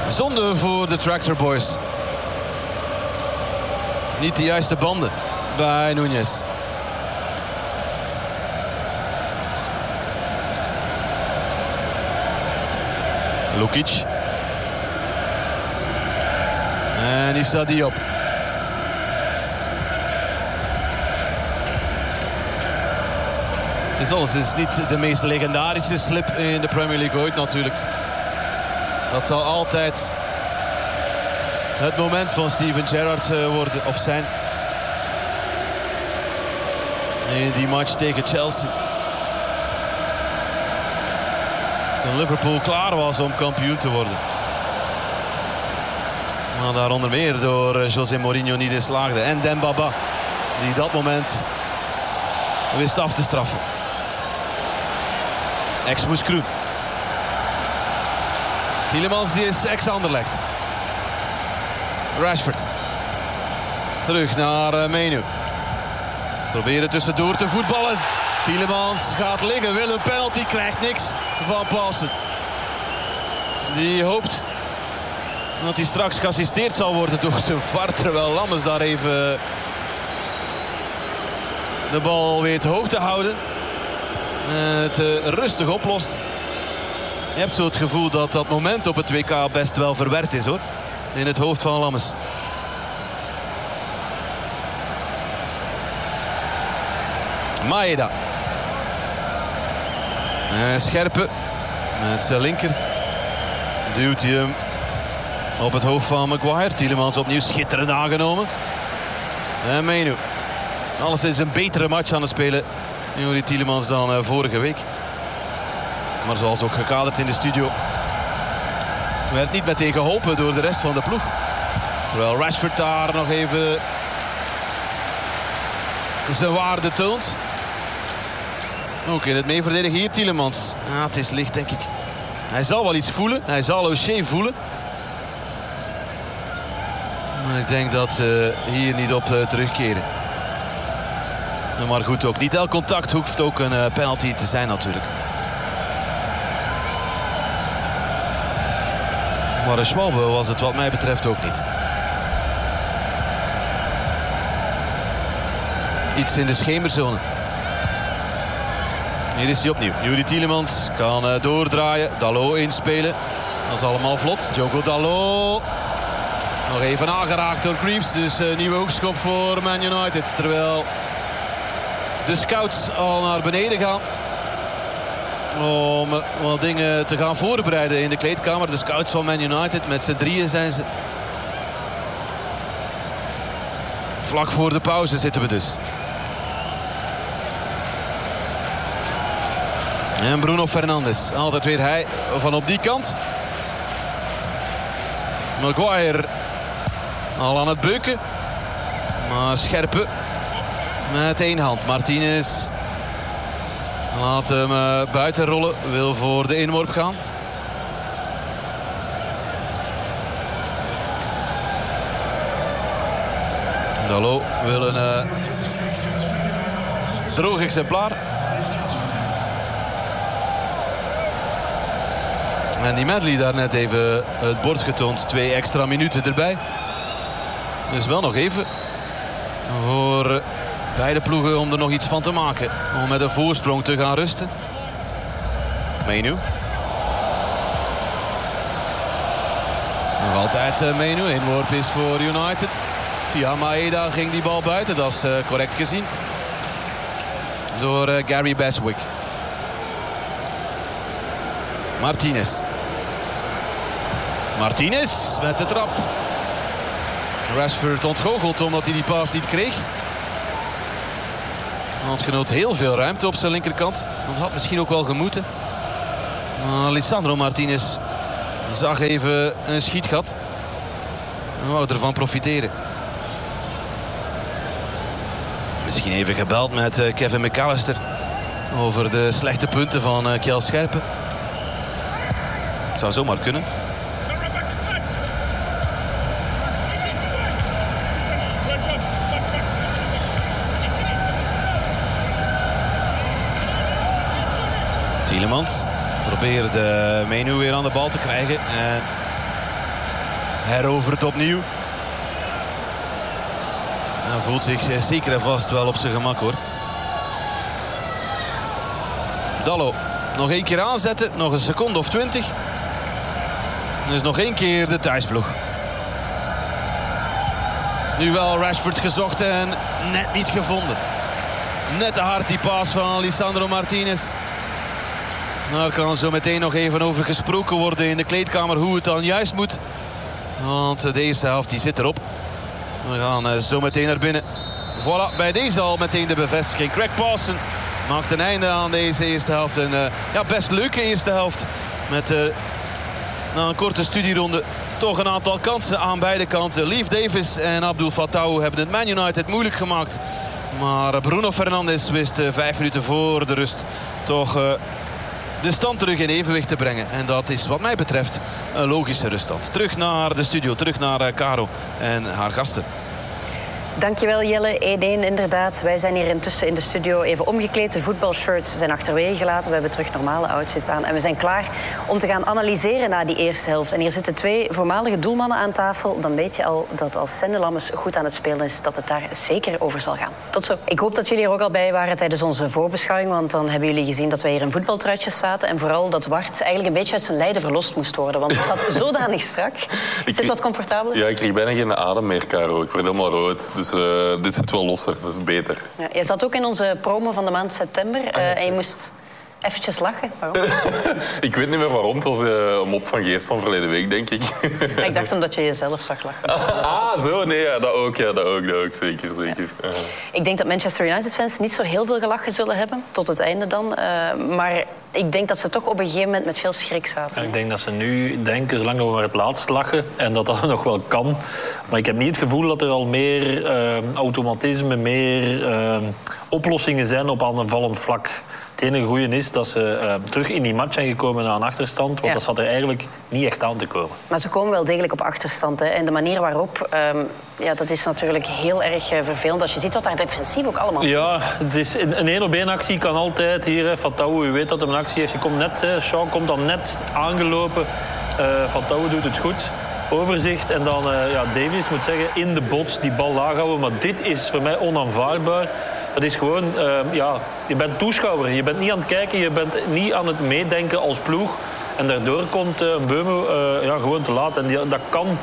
Zonde voor de Tractor Boys. Niet de juiste banden bij Núñez. Lukic. En Issa Diop. Het is niet de meest legendarische slip in de Premier League ooit natuurlijk. Dat zal altijd het moment van Steven Gerrard worden of zijn. In die match tegen Chelsea. Toen Liverpool klaar was om kampioen te worden. Maar daar onder meer door José Mourinho niet in slaagde. En Dembaba, die dat moment wist af te straffen. Ex-Moeskroen. Tielemans, die is ex-Anderlecht. Rashford. Terug naar Menu. Proberen tussendoor te voetballen. Tielemans gaat liggen, wil een penalty, krijgt niks van Paulsen. Die hoopt dat hij straks geassisteerd zal worden door zijn VAR. Terwijl Lammers daar even de bal weet hoog te houden. Het rustig oplost. Je hebt zo het gevoel dat dat moment op het WK best wel verwerkt is hoor. In het hoofd van Lammers. Maeda. Scherpe. Met zijn linker. Duwt hij hem op het hoofd van Maguire. Tielemans opnieuw schitterend aangenomen. En Menu. Alles is een betere match aan het spelen. Juri Tielemans dan vorige week. Maar zoals ook gekaderd in de studio. Werd niet meteen geholpen door de rest van de ploeg. Terwijl Rashford daar nog even zijn waarde toont. Ook in het meeverdedigen hier Tielemans. Ja, het is licht denk ik. Hij zal wel iets voelen. Hij zal O'Shea voelen. Maar ik denk dat ze hier niet op terugkeren. Maar goed ook. Niet elk contact hoeft ook een penalty te zijn natuurlijk. Maar een Schwalbe was het wat mij betreft ook niet. Iets in de schemerzone. Hier is hij opnieuw. Juri Tielemans kan doordraaien. Dalot inspelen. Dat is allemaal vlot. Diogo Dalot. Nog even aangeraakt door Greaves. Dus nieuwe hoekschop voor Man United. Terwijl de scouts al naar beneden gaan. Om wat dingen te gaan voorbereiden in de kleedkamer. De scouts van Man United. Met z'n drieën zijn ze. Vlak voor de pauze zitten we dus. En Bruno Fernandes. Altijd weer hij van op die kant. Maguire al aan het beuken. Maar Scherpe met één hand. Martinez laat hem buiten rollen. Wil voor de inworp gaan. Dalot wil een droog exemplaar. En die medley daar net even het bord getoond. 2 extra minuten erbij. Dus wel nog even voor beide ploegen om er nog iets van te maken. Om met een voorsprong te gaan rusten. Menu. Nog altijd Menu. Inworp is voor United. Via Maeda ging die bal buiten. Dat is correct gezien. Door Gary Beswick. Martinez. Martinez met de trap. Rashford ontgoocheld omdat hij die paas niet kreeg. Genoot heel veel ruimte op zijn linkerkant. Dat had misschien ook wel gemoeten. Maar Lisandro Martinez zag even een schietgat. En wou ervan profiteren. Misschien even gebeld met Kevin McAllister. Over de slechte punten van Kjell Scherpe. Het zou zomaar kunnen. Tielemans probeert de Menu weer aan de bal te krijgen. En Herovert opnieuw. Hij voelt zich zeker en vast wel op zijn gemak, hoor. Dalot. Nog 1 keer aanzetten. Nog een seconde of 20. Dus nog 1 keer de thuisploeg. Nu wel Rashford gezocht en net niet gevonden. Net te hard die paas van Lisandro Martinez. Daar kan zo meteen nog even over gesproken worden in de kleedkamer hoe het dan juist moet. Want de eerste helft die zit erop. We gaan zo meteen naar binnen. Voilà, bij deze al meteen de bevestiging. Greg Pawson maakt een einde aan deze eerste helft. Een best leuke eerste helft. Met na een korte studieronde toch een aantal kansen aan beide kanten. Leif Davis en Abdul Fattah hebben het Man United moeilijk gemaakt. Maar Bruno Fernandes wist 5 minuten voor de rust toch de stand terug in evenwicht te brengen. En dat is wat mij betreft een logische ruststand. Terug naar de studio, terug naar Caro en haar gasten. Dankjewel Jelle, 1-1 inderdaad. Wij zijn hier intussen in de studio even omgekleed. De voetbalshirts zijn achterwege gelaten. We hebben terug normale outfits aan. En we zijn klaar om te gaan analyseren na die eerste helft. En hier zitten 2 voormalige doelmannen aan tafel. Dan weet je al dat als Sende Lammers goed aan het spelen is, dat het daar zeker over zal gaan. Tot zo. Ik hoop dat jullie er ook al bij waren tijdens onze voorbeschouwing. Want dan hebben jullie gezien dat wij hier in voetbaltruitjes zaten. En vooral dat Wart eigenlijk een beetje uit zijn lijden verlost moest worden. Want het zat zodanig strak. Is dit wat comfortabeler? Ja, ik kreeg bijna geen adem meer, Caro. Ik werd helemaal rood. Dus dit zit wel losser, dat is beter. Ja, je zat ook in onze promo van de maand september en je moest eventjes lachen. Waarom? Ik weet niet meer waarom. Het was een mop van Geert van verleden week, denk ik. Ja, ik dacht omdat je jezelf zag lachen. Zo, nee, ja, dat ook. Zeker. Ik denk dat Manchester United-fans niet zo heel veel gelachen zullen hebben, tot het einde dan. Maar ik denk dat ze toch op een gegeven moment met veel schrik zaten. Ik denk dat ze nu denken, zolang we maar het laatst lachen, en dat dat nog wel kan. Maar ik heb niet het gevoel dat er al meer automatisme, meer oplossingen zijn op aanvallend vlak. Het enige goede is dat ze terug in die match zijn gekomen na een achterstand. Want dat zat er eigenlijk niet echt aan te komen. Maar ze komen wel degelijk op achterstand. Hè. En de manier waarop, dat is natuurlijk heel erg vervelend. Als je ziet wat daar defensief ook allemaal is. Ja, het is een 1-op-1 actie kan altijd. Hier, Fattah, u weet dat hij een actie heeft. Je komt net, Shaw komt dan net aangelopen. Fattah doet het goed. Overzicht en dan Davies moet zeggen in de bots die bal laag houden. Maar dit is voor mij onaanvaardbaar. Dat is gewoon, je bent toeschouwer. Je bent niet aan het kijken, je bent niet aan het meedenken als ploeg. En daardoor komt Mbeumo gewoon te laat. En dat kan...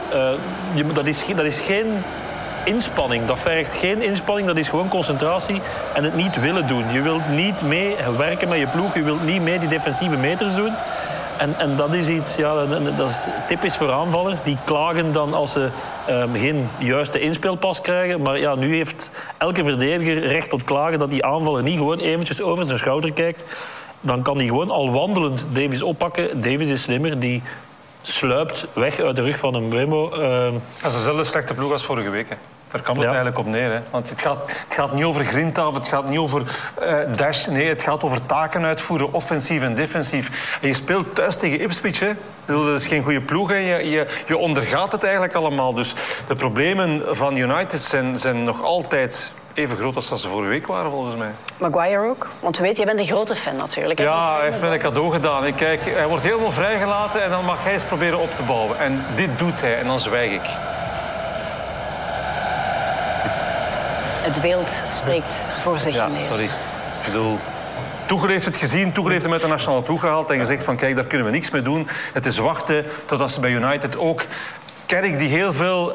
dat is geen inspanning. Dat vergt geen inspanning, dat is gewoon concentratie en het niet willen doen. Je wilt niet mee werken met je ploeg, je wilt niet mee die defensieve meters doen. En dat is iets, dat is typisch voor aanvallers. Die klagen dan als ze geen juiste inspeelpas krijgen. Maar nu heeft elke verdediger recht tot klagen dat die aanvaller niet gewoon eventjes over zijn schouder kijkt. Dan kan hij gewoon al wandelend Davies oppakken. Davies is slimmer, die sluipt weg uit de rug van een Mbeumo. Dat is dezelfde slechte ploeg als vorige week. Hè. Daar kwam het eigenlijk op neer. Hè. Want het gaat niet over grindaf, het gaat niet over dash. Nee, het gaat over taken uitvoeren, offensief en defensief. En je speelt thuis tegen Ipswich. Hè. Dat is geen goede ploeg. Hè. Je ondergaat het eigenlijk allemaal. Dus de problemen van United zijn nog altijd even groot als dat ze vorige week waren, volgens mij. Maguire ook? Want we weten, jij bent een grote fan natuurlijk. Ja, hij heeft mij een cadeau gedaan. Kijk, hij wordt helemaal vrijgelaten en dan mag hij eens proberen op te bouwen. En dit doet hij en dan zwijg ik. Het beeld spreekt voor zich in. Sorry. Ik bedoel, Tuchel heeft het gezien, Tuchel heeft hem uit de nationale ploeg gehaald en gezegd van kijk, daar kunnen we niks mee doen. Het is wachten totdat ze bij United ook... Kerk die heel veel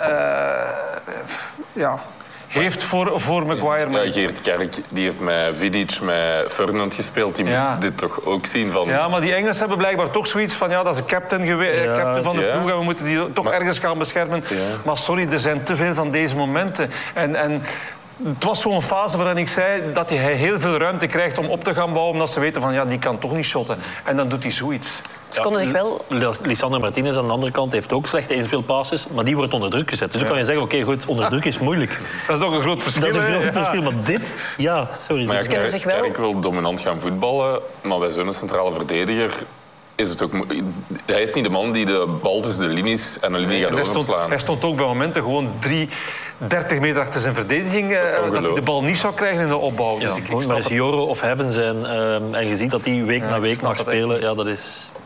heeft voor Maguire. Ja, Geert Kerk die heeft met Vidic, met Ferdinand gespeeld. Die moet dit toch ook zien van... Ja, maar die Engelsen hebben blijkbaar toch zoiets van... Ja, dat is een captain van de ploeg en we moeten die toch ergens gaan beschermen. Ja. Maar sorry, er zijn te veel van deze momenten. En het was zo'n fase waarin ik zei dat hij heel veel ruimte krijgt om op te gaan bouwen, omdat ze weten van ja, die kan toch niet shotten. En dan doet hij zoiets. Ze konden zich wel... Lisandro Martinez aan de andere kant heeft ook slechte inspeelpasses, maar die wordt onder druk gezet. Dus dan kan je zeggen, oké, goed, onder druk is moeilijk. Dat is nog een groot verschil. Dat is een groot verschil, maar dit... Ja, sorry. Maar dus kunnen zich wel... Kerk wil dominant gaan voetballen, maar bij zo'n centrale verdediger... Is het ook, hij is niet de man die de bal tussen de linies en de linie gaat overslaan. Hij stond ook bij momenten gewoon 30 meter achter zijn verdediging. Dat hij de bal niet zou krijgen in de opbouw. Ja, dus maar als Joro of Heaven zijn en je ziet dat die week na week mag spelen, ja, dat is...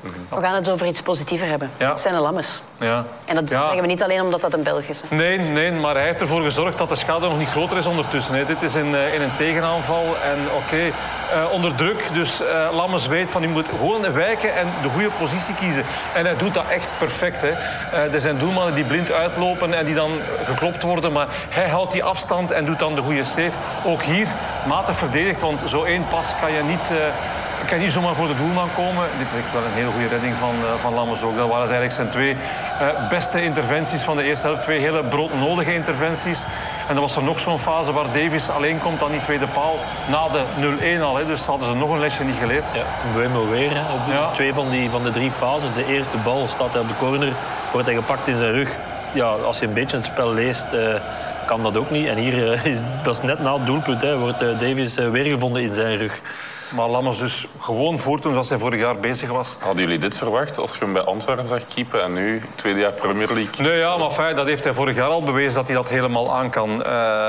We gaan het over iets positiever hebben. Ja. Stijn Lammes. Ja. En dat zeggen we niet alleen omdat dat een Belg is. Hè. Nee, maar hij heeft ervoor gezorgd dat de schade nog niet groter is ondertussen. Hè. Dit is in een tegenaanval en onder druk. Dus Lammes weet van, hij moet gewoon wijken en de goede positie kiezen. En hij doet dat echt perfect. Hè. Er zijn doelmannen die blind uitlopen en die dan geklopt worden. Maar hij houdt die afstand en doet dan de goede save. Ook hier matig verdedigd, want zo één pas kan je niet zomaar voor de doelman komen. Dit is wel een hele goede redding van Lammes ook. Dat waren eigenlijk zijn 2 beste interventies van de eerste helft. 2 hele broodnodige interventies. En dan was er nog zo'n fase waar Davies alleen komt aan die tweede paal. Na de 0-1 al. Hè. Dus hadden ze nog een lesje niet geleerd. Ja, Mbeumo weer. Op 2 van de 3 fases. De eerste bal staat hij op de corner. Wordt hij gepakt in zijn rug. Ja, als je een beetje het spel leest, kan dat ook niet. En hier dat is net na het doelpunt. Hè, wordt Davies weergevonden in zijn rug. Maar Lammes dus gewoon voortdoen zoals hij vorig jaar bezig was. Hadden jullie dit verwacht als je hem bij Antwerpen zag keepen en nu, 2e jaar Premier League? Nee, ja, maar fijn, dat heeft hij vorig jaar al bewezen dat hij dat helemaal aan kan.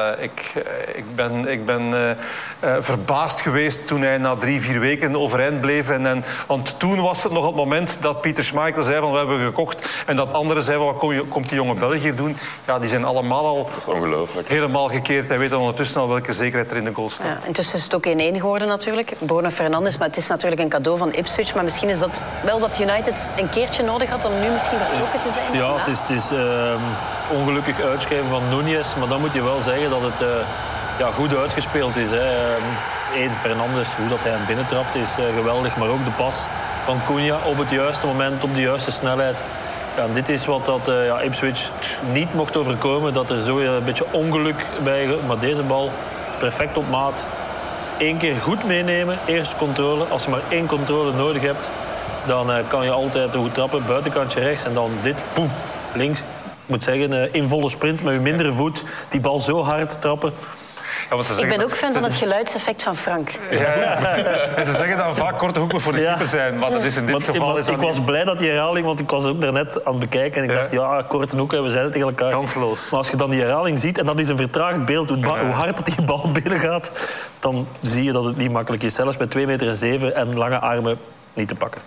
Ik ben verbaasd geweest toen hij na 3-4 weken overeind bleef. Want toen was het nog het moment dat Pieter Schmeichel zei van we hebben gekocht. En dat anderen zeiden wat komt die jonge Belg hier doen? Ja, die zijn allemaal al dat is ongelooflijk. Helemaal gekeerd. Hij weet ondertussen al welke zekerheid er in de goal staat. Ja, intussen is het ook 1-1 geworden natuurlijk. Bruno Fernandes, maar het is natuurlijk een cadeau van Ipswich. Maar misschien is dat wel wat United een keertje nodig had om nu misschien vertrokken te zijn. Ja, het is ongelukkig uitschrijven van Núñez. Maar dan moet je wel zeggen dat het goed uitgespeeld is. Fernandes, hoe dat hij hem binnentrapt, is geweldig. Maar ook de pas van Cunha op het juiste moment, op de juiste snelheid. Ja, en dit is wat dat, Ipswich niet mocht overkomen. Dat er zo een beetje ongeluk bij... Maar deze bal is perfect op maat. 1 keer goed meenemen, eerst controle. Als je maar 1 controle nodig hebt, dan kan je altijd goed trappen. Buitenkantje rechts en dan dit, poem, links. Ik moet zeggen, in volle sprint met je mindere voet. Die bal zo hard trappen. Ja, ik ben ook fan van het geluidseffect van Frank. Ja. En ze zeggen dat vaak korte hoeken voor de keeper zijn. Maar dat is in dit geval... Ik was blij dat die herhaling, want ik was ook daarnet aan het bekijken. En ik dacht, korte hoeken, we zeiden tegen elkaar. Kansloos. Maar als je dan die herhaling ziet, en dat is een vertraagd beeld, hoe hard dat die bal binnengaat, dan zie je dat het niet makkelijk is. Zelfs met 2,7 meter en lange armen niet te pakken.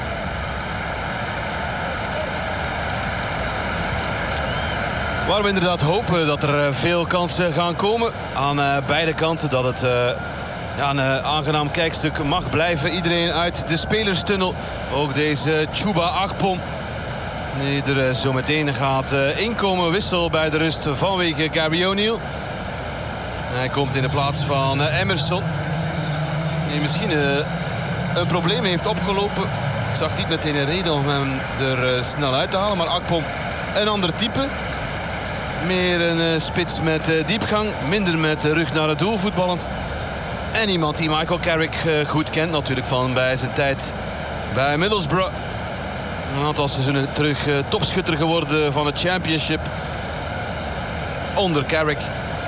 Waar we inderdaad hopen dat er veel kansen gaan komen aan beide kanten. Dat het een aangenaam kijkstuk mag blijven. Iedereen uit de spelerstunnel. Ook deze Chuba Akpom. Die er zo meteen gaat inkomen. Wissel bij de rust vanwege Gary O'Neill. Hij komt in de plaats van Emerson. Die misschien een probleem heeft opgelopen. Ik zag niet meteen een reden om hem er snel uit te halen. Maar Akpom een ander type. Meer een spits met diepgang. Minder met de rug naar het doel voetballend. En iemand die Michael Carrick goed kent natuurlijk van bij zijn tijd bij Middlesbrough. Een aantal seizoenen terug topschutter geworden van het Championship. Onder Carrick.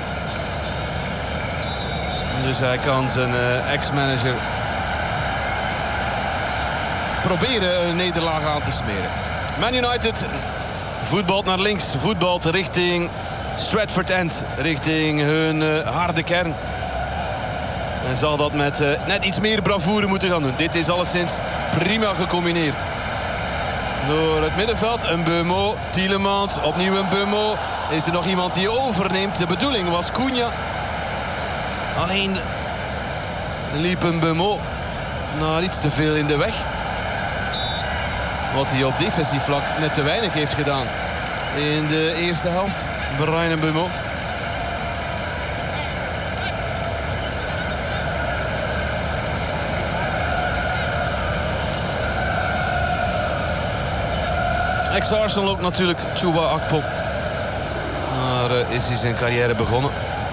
Dus hij kan zijn ex-manager proberen een nederlaag aan te smeren. Man United voetbalt naar links, voetbalt richting Stratford End, richting hun harde kern. En zal dat met net iets meer bravoure moeten gaan doen. Dit is alleszins prima gecombineerd. Door het middenveld, een Mbeumo, Tielemans, opnieuw een Mbeumo. Is er nog iemand die overneemt? De bedoeling was Cunha. Alleen liep een Mbeumo naar iets te veel in de weg. Wat hij op defensief vlak net te weinig heeft gedaan in de eerste helft. Bryan Mbeumo. Ex-Arsenal ook natuurlijk, Chuba Akpom. Daar is hij zijn carrière begonnen.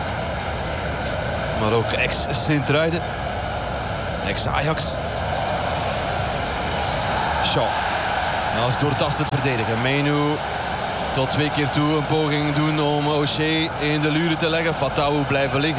Maar ook ex-Sint-Truiden. Ex-Ajax. Shaw. Dat is doortastend verdedigen. Menu tot 2 keer toe een poging doen om O'Shea in de luren te leggen. Fatawu blijven liggen.